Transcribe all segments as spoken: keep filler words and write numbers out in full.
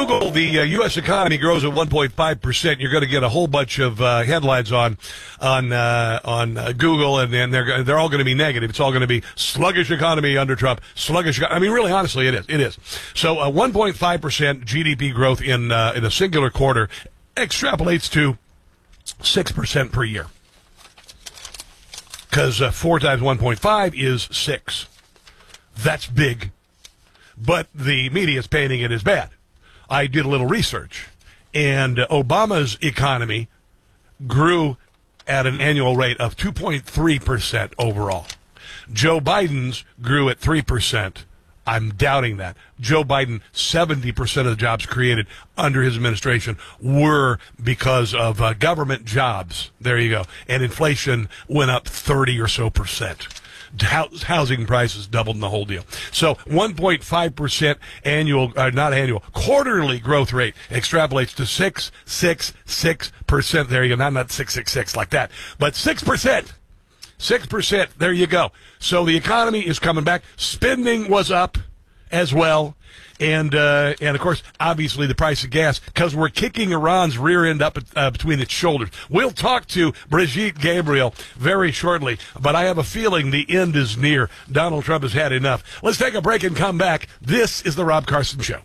Google the uh, U S economy grows at one point five percent, you're going to get a whole bunch of uh, headlines on on uh, on uh, Google, and, and they're they're all going to be negative. It's all going to be sluggish economy under Trump. Sluggish. I mean, really, honestly, it is. It is. So, uh, one point five percent G D P growth in uh, in a singular quarter extrapolates to six percent per year, because uh, four times one point five is six. That's big, but the media is painting it as bad. I did a little research, and uh, Obama's economy grew at an annual rate of two point three percent overall. Joe Biden's grew at three percent. I'm doubting that. Joe Biden, seventy percent of the jobs created under his administration were because of uh, government jobs. There you go. And inflation went up thirty or so percent. Housing prices doubled in the whole deal. So one point five percent annual, uh, not annual, quarterly growth rate extrapolates to six, six, six percent. There you go. Not, not six, six, six like that, but six percent. six percent. There you go. So the economy is coming back. Spending was up as well. And, uh, and of course, obviously the price of gas, because we're kicking Iran's rear end up uh, between its shoulders. We'll talk to Brigitte Gabriel very shortly, but I have a feeling the end is near. Donald Trump has had enough. Let's take a break and come back. This is the Rob Carson Show.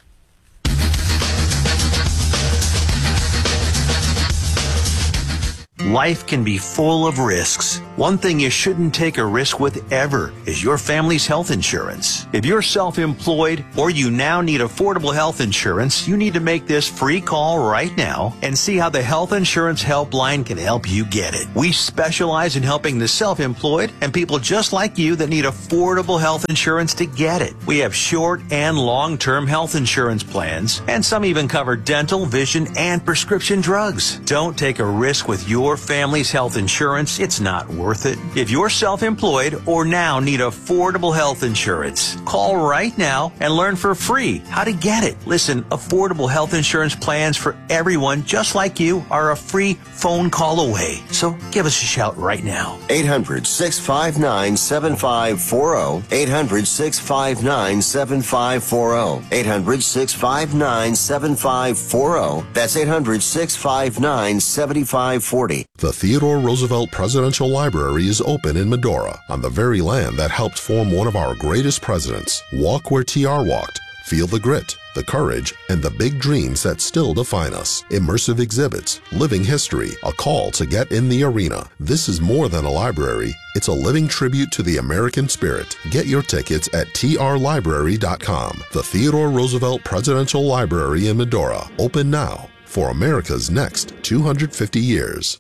Life can be full of risks. One thing you shouldn't take a risk with ever is your family's health insurance. If you're self-employed or you now need affordable health insurance, you need to make this free call right now and see how the Health Insurance Helpline can help you get it. We specialize in helping the self-employed and people just like you that need affordable health insurance to get it. We have short and long-term health insurance plans, and some even cover dental, vision, and prescription drugs. Don't take a risk with your family's health insurance. It's not worth it. If you're self-employed or now need affordable health insurance, call right now and learn for free how to get it. Listen, affordable health insurance plans for everyone just like you are a free phone call away. So give us a shout right now. eight hundred, six five nine, seven five four zero. eight hundred, six five nine, seven five four zero. eight hundred, six five nine, seven five four zero. That's eight hundred, six five nine, seven five four zero. The Theodore Roosevelt Presidential Library is open in Medora, on the very land that helped form one of our greatest presidents. Walk where T R walked. Feel the grit, the courage, and the big dreams that still define us. Immersive exhibits, living history, a call to get in the arena. This is more than a library. It's a living tribute to the American spirit. Get your tickets at T R library dot com. The Theodore Roosevelt Presidential Library in Medora. Open now for America's next two hundred fifty years.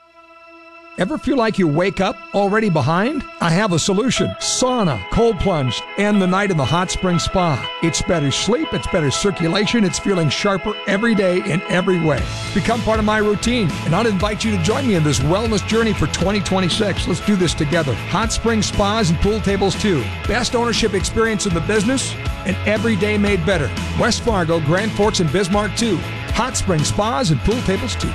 Ever feel like you wake up already behind? I have a solution. Sauna, cold plunge, and the night in the hot spring spa. It's better sleep, it's better circulation, it's feeling sharper every day in every way. Become part of my routine, and I'll invite you to join me in this wellness journey for twenty twenty-six. Let's do this together. Hot spring spas and pool tables too. Best ownership experience in the business, and every day made better. West Fargo, Grand Forks, and Bismarck too. Hot spring spas and pool tables too.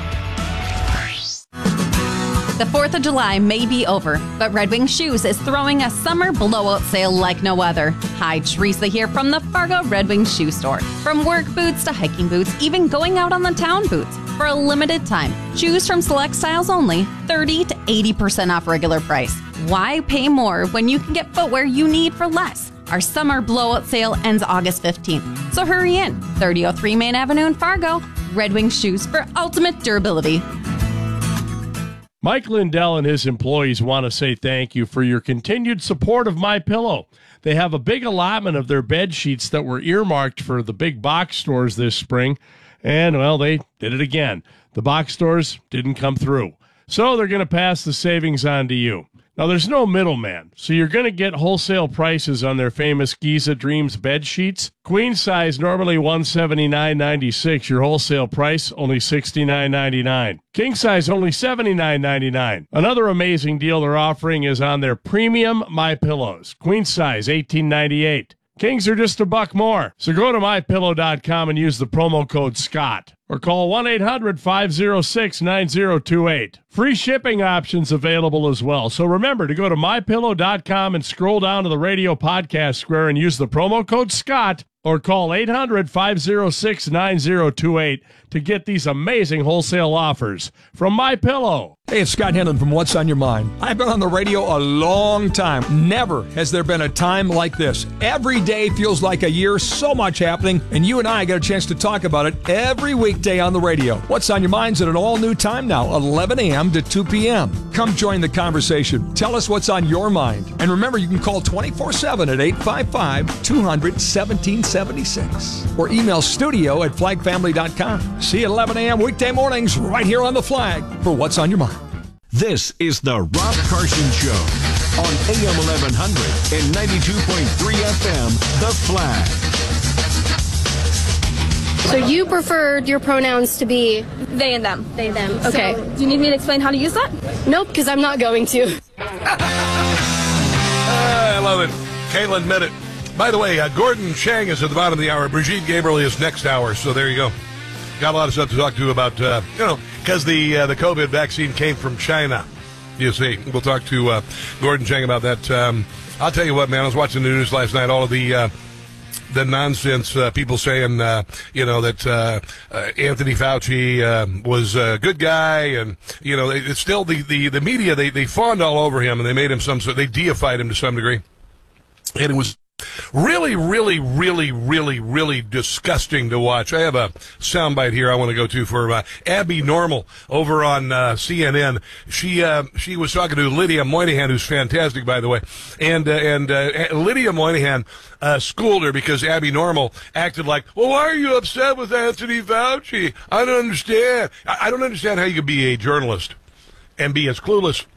The fourth of July may be over, but Red Wing Shoes is throwing a summer blowout sale like no other. Hi, Teresa here from the Fargo Red Wing Shoe Store. From work boots to hiking boots, even going out on the town boots. For a limited time, choose from select styles only, thirty to eighty percent off regular price. Why pay more when you can get footwear you need for less? Our summer blowout sale ends August fifteenth, so hurry in. thirty oh three Main Avenue in Fargo. Red Wing Shoes for ultimate durability. Mike Lindell and his employees want to say thank you for your continued support of MyPillow. They have a big allotment of their bed sheets that were earmarked for the big box stores this spring, and, well, they did it again. The box stores didn't come through, so they're going to pass the savings on to you. Now, there's no middleman, so you're going to get wholesale prices on their famous Giza Dreams bed sheets. Queen size, normally one hundred seventy-nine dollars and ninety-six cents. Your wholesale price, only sixty-nine dollars and ninety-nine cents. King size, only seventy-nine dollars and ninety-nine cents. Another amazing deal they're offering is on their premium MyPillows. Queen size, eighteen dollars and ninety-eight cents. Kings are just a buck more. So go to my pillow dot com and use the promo code SCOTT. or call one eight hundred five oh six nine oh two eight. Free shipping options available as well. So remember to go to my pillow dot com and scroll down to the radio podcast square and use the promo code Scott, or call eight hundred five oh six nine oh two eight to get these amazing wholesale offers from MyPillow. Hey, it's Scott Henlon from What's on Your Mind. I've been on the radio a long time. Never has there been a time like this. Every day feels like a year, so much happening, and you and I get a chance to talk about it every weekday on the radio. What's on Your Mind's at an all-new time now, eleven a.m. to two p.m. Come join the conversation. Tell us what's on your mind. And remember, you can call twenty-four seven at eight five five, two hundred, seventeen seventy-six or email studio at flag family dot com. See you at eleven a.m. weekday mornings right here on The Flag for What's on Your Mind. This is the Rob Carson Show on A M eleven hundred and ninety-two point three F M, The Flag. So you preferred your pronouns to be they and them. They, them. Okay. So, do you need me to explain how to use that? Nope, because I'm not going to. I love it. Caitlin Minnett. By the way, uh, Gordon Chang is at the bottom of the hour. Brigitte Gabriel is next hour, so there you go. Got a lot of stuff to talk to about, uh, you know, because the uh, the COVID vaccine came from China, you see. We'll talk to uh, Gordon Chang about that. Um, I'll tell you what, man, I was watching the news last night, all of the uh, the nonsense, uh, people saying, uh, you know, that uh, uh, Anthony Fauci uh, was a good guy, and, you know, it's still the, the, the media, they, they fawned all over him, and they made him some sort, they deified him to some degree. And it was really, really, really, really, really disgusting to watch. I have a soundbite here I want to go to for uh, Abby Normal over on uh, C N N. She uh, she was talking to Lydia Moynihan, who's fantastic, by the way, and uh, and uh, Lydia Moynihan uh, schooled her because Abby Normal acted like, well, why are you upset with Anthony Fauci? I don't understand. I, I don't understand how you could be a journalist and be as clueless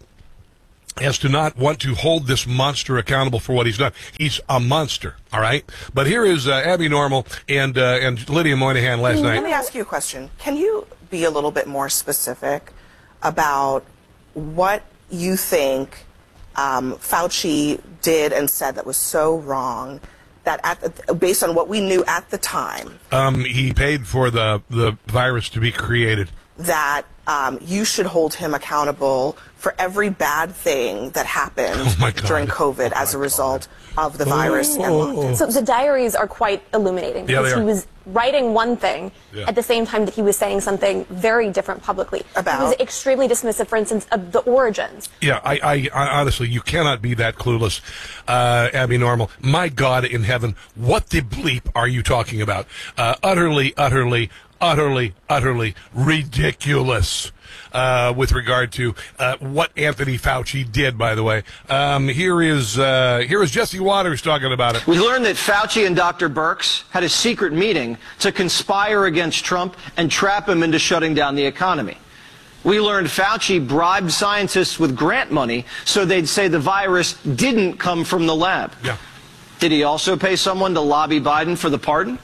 as to not want to hold this monster accountable for what he's done. He's a monster, all right? But here is uh, Abby Normal and uh, and Lydia Moynihan last Let night. Let me ask you a question. Can you be a little bit more specific about what you think um, Fauci did and said that was so wrong, that at the, based on what we knew at the time? Um, he paid for the, the virus to be created. That um, you should hold him accountable for every bad thing that happened oh during COVID oh as a result God. of the virus. Oh, and lockdown. So the diaries are quite illuminating yeah, because he was writing one thing yeah. at the same time that he was saying something very different publicly. About? He was extremely dismissive, for instance, of the origins. Yeah, I, I, I honestly, you cannot be that clueless, uh, Abby Normal. My God in heaven, what the bleep are you talking about? Uh, utterly, utterly, utterly, utterly ridiculous. Uh, with regard to uh, what Anthony Fauci did, by the way. Um, here is uh, here is Jesse Waters talking about it. We learned that Fauci and Doctor Birx had a secret meeting to conspire against Trump and trap him into shutting down the economy. We learned Fauci bribed scientists with grant money so they'd say the virus didn't come from the lab. Yeah. Did he also pay someone to lobby Biden for the pardon?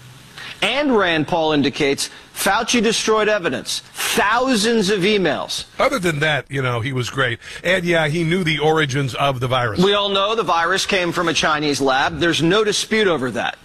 And Rand Paul indicates Fauci destroyed evidence, thousands of emails. Other than that, you know, he was great. And, yeah, he knew the origins of the virus. We all know the virus came from a Chinese lab. There's no dispute over that.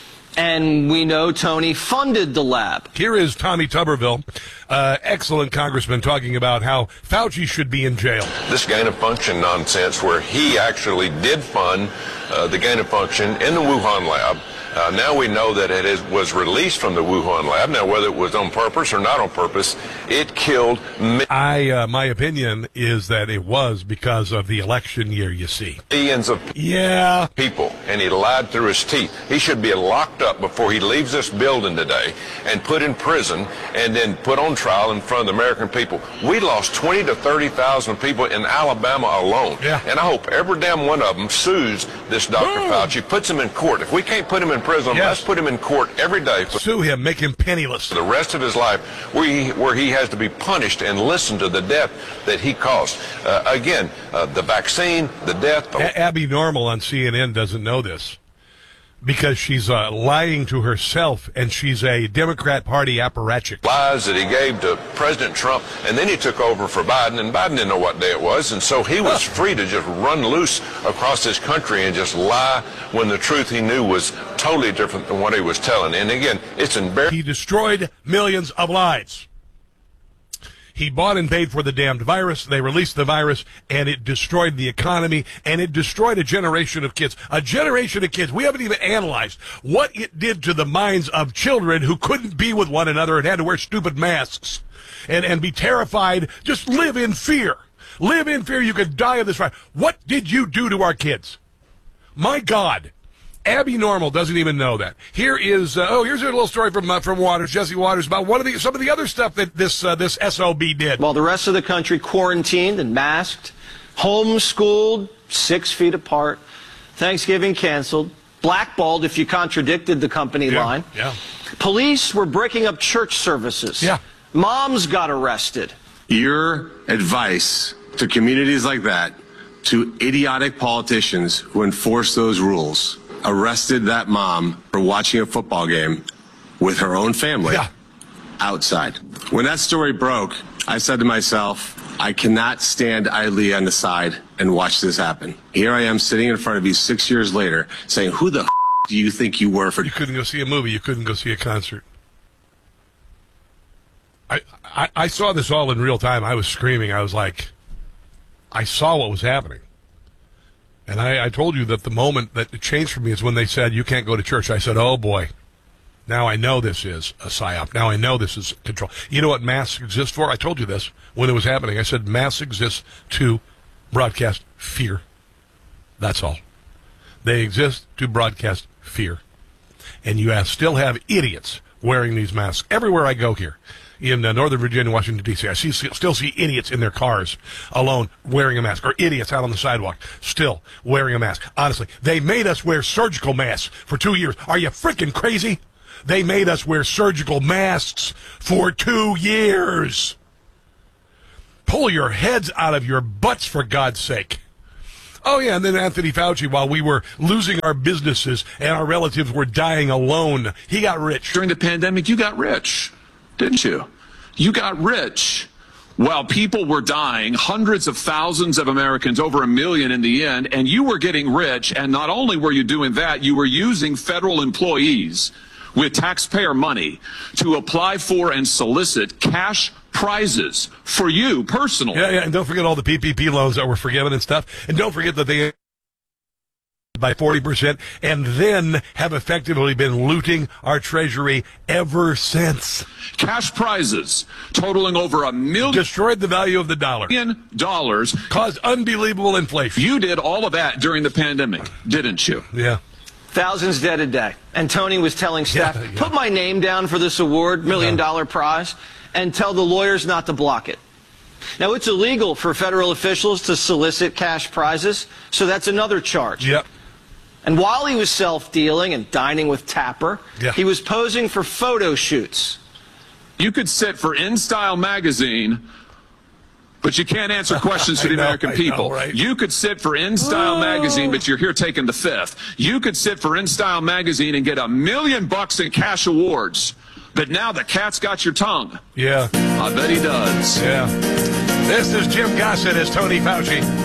And we know Tony funded the lab. Here is Tommy Tuberville, uh, excellent congressman, talking about how Fauci should be in jail. This gain-of-function nonsense where he actually did fund uh, the gain-of-function in the Wuhan lab. Uh, now we know that it is, was released from the Wuhan lab. Now, whether it was on purpose or not on purpose, it killed. I, uh, my opinion is that it was because of the election year, you see. Millions of yeah. people, and he lied through his teeth. He should be locked up before he leaves this building today and put in prison and then put on trial in front of the American people. We lost twenty to thirty thousand people in Alabama alone. Yeah. And I hope every damn one of them sues this Doctor Boom. Fauci, puts him in court. If we can't put him in prison, yes. let's put him in court every day. For Sue him, make him penniless. the rest of his life, where he, where he has to be punished and listen to the death that he caused. Uh, again, uh, the vaccine, the death. The A- Abby Normal on C N N doesn't know this because she's uh, lying to herself, and she's a Democrat Party apparatchik. Lies that he gave to President Trump, and then he took over for Biden, and Biden didn't know what day it was, and so he was free to just run loose across this country and just lie when the truth he knew was totally different than what he was telling. And again, it's embarrassing. He destroyed millions of lives. He bought and paid for the damned virus. They released the virus, and it destroyed the economy, and it destroyed a generation of kids. A generation of kids. We haven't even analyzed what it did to the minds of children who couldn't be with one another and had to wear stupid masks and, and be terrified. Just live in fear. Live in fear. You could die of this virus. What did you do to our kids? My God. Abby Normal doesn't even know that. Here is, uh, oh, here's a little story from uh, from Waters, Jesse Waters, about one of the some of the other stuff that this uh, this S O B did. While the rest of the country quarantined and masked, homeschooled, six feet apart, Thanksgiving canceled, blackballed if you contradicted the company yeah, line. Yeah. Police were breaking up church services. Yeah. Moms got arrested. Your advice to communities like that, to idiotic politicians who enforce those rules, arrested that mom for watching a football game with her own family yeah. outside. When that story broke, I said to myself, I cannot stand idly on the side and watch this happen. Here I am sitting in front of you six years later saying, who the f- do you think you were for... You couldn't go see a movie. You couldn't go see a concert. I, I, I saw this all in real time. I was screaming. I was like, I saw what was happening. And I, I told you that the moment that it changed for me is when they said, you can't go to church. I said, oh, boy, now I know this is a psyop. Now I know this is control. You know what masks exist for? I told you this when it was happening. I said masks exist to broadcast fear. That's all. They exist to broadcast fear. And you have, still have idiots wearing these masks everywhere I go here. In uh, Northern Virginia, Washington, D C, I see, still see idiots in their cars alone wearing a mask, or idiots out on the sidewalk still wearing a mask. Honestly, they made us wear surgical masks for two years. Are you freaking crazy? They made us wear surgical masks for two years. Pull your heads out of your butts, for God's sake. Oh, yeah, and then Anthony Fauci, while we were losing our businesses and our relatives were dying alone, he got rich. During the pandemic, you got rich, didn't you? You got rich while people were dying, hundreds of thousands of Americans, over a million in the end, and you were getting rich. And not only were you doing that, you were using federal employees with taxpayer money to apply for and solicit cash prizes for you personally. Yeah, yeah, and don't forget all the P P P loans that were forgiven and stuff. And don't forget that they by forty percent, and then have effectively been looting our treasury ever since. Cash prizes totaling over a million. Destroyed the value of the dollar. Million dollars. Caused unbelievable inflation. You did all of that during the pandemic, didn't you? Yeah. Thousands dead a day. And Tony was telling staff, Yeah, yeah. put my name down for this award, million dollar prize, and tell the lawyers not to block it. Now, it's illegal for federal officials to solicit cash prizes, so that's another charge. Yep. And while he was self-dealing and dining with Tapper, Yeah. he was posing for photo shoots. You could sit for InStyle magazine, but you can't answer questions for the I know, American I know, people. right? You could sit for InStyle Oh. magazine, but you're here taking the fifth. You could sit for InStyle magazine and get a million bucks in cash awards. But now the cat's got your tongue. Yeah. I bet he does. Yeah. This is Jim Gossett as Tony Fauci.